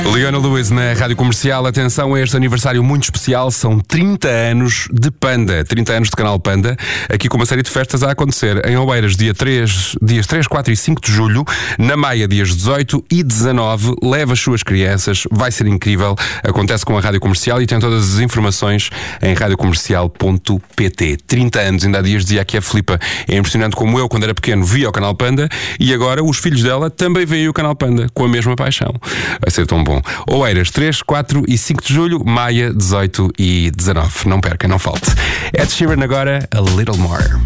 Leona Lewis na Rádio Comercial. Atenção a este aniversário muito especial. São 30 anos de Panda, 30 anos de Canal Panda, aqui com uma série de festas a acontecer em Oeiras, dias 3, 4 e 5 de julho, na Maia, dias 18 e 19. Leva as suas crianças, vai ser incrível. Acontece com a Rádio Comercial e tem todas as informações em radiocomercial.pt. 30 anos, ainda há dias dizia aqui a Filipa. É impressionante como eu, quando era pequeno, via o Canal Panda e agora os filhos dela também veem o Canal Panda com a mesma paixão. Vai ser tão bom. Oeiras, 3, 4 e 5 de julho, Maia, 18 e 19. Não perca, não falte. Ed Sheeran agora, A Little More.